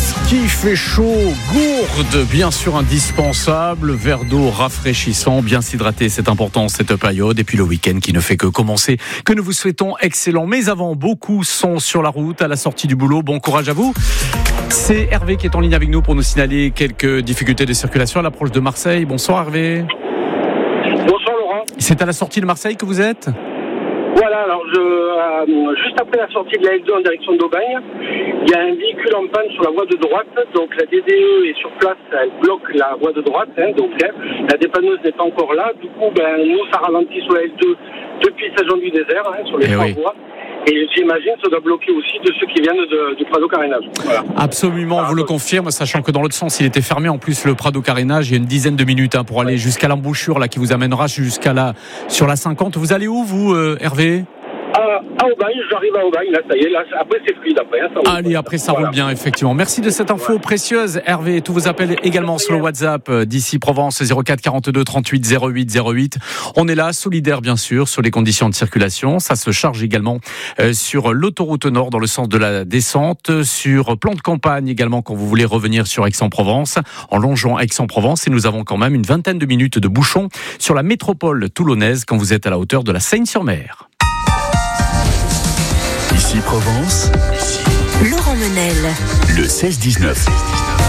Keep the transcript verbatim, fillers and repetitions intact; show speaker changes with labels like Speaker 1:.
Speaker 1: Qui fait chaud, gourde, bien sûr indispensable, verre d'eau rafraîchissant, bien s'hydrater, c'est important cette période, et puis le week-end qui ne fait que commencer, que nous vous souhaitons excellent. Mais avant, beaucoup sont sur la route, à la sortie du boulot, bon courage à vous. C'est Hervé qui est en ligne avec nous pour nous signaler quelques difficultés de circulation à l'approche de Marseille. Bonsoir Hervé.
Speaker 2: Bonsoir Laurent.
Speaker 1: C'est à la sortie de Marseille que vous êtes ?
Speaker 2: Voilà, alors je, euh, juste après la sortie de la L deux en direction d'Aubagne, il y a un véhicule en panne sur la voie de droite, donc la D D E est sur place, elle bloque la voie de droite, hein, donc hein, la dépanneuse n'est pas encore là, du coup ben, nous ça ralentit sur la L deux depuis Saint-Jean-du-Désert, hein, sur les
Speaker 1: eh
Speaker 2: trois
Speaker 1: oui.
Speaker 2: voies. Et j'imagine que ça doit bloquer aussi de ceux qui viennent de, du Prado Carénage. Voilà.
Speaker 1: Absolument, on vous le confirme, sachant que dans l'autre sens, il était fermé. En plus, le Prado Carénage, il y a une dizaine de minutes hein, pour aller jusqu'à l'embouchure là, qui vous amènera jusqu'à la, sur la cinquante. Vous allez où, vous, euh, Hervé ?
Speaker 2: À, à Aubagne, j'arrive à Aubagne, là ça y est, là, après c'est fluide après. Hein, ça roule.
Speaker 1: Allez, après ça
Speaker 2: Voilà.
Speaker 1: roule bien, effectivement. Merci de cette info précieuse, Hervé. Tous vos appels également sur le WhatsApp d'ici Provence, zéro quatre quarante-deux trente-huit zéro huit zéro huit. On est là, solidaire bien sûr, sur les conditions de circulation. Ça se charge également euh, sur l'autoroute nord dans le sens de la descente, sur plan de campagne également quand vous voulez revenir sur Aix-en-Provence, en longeant Aix-en-Provence. Et nous avons quand même une vingtaine de minutes de bouchons sur la métropole toulonnaise quand vous êtes à la hauteur de la Seigne-sur-Mer.
Speaker 3: Ici Provence,
Speaker 4: Laurent Menel,
Speaker 3: le seize dix-neuf.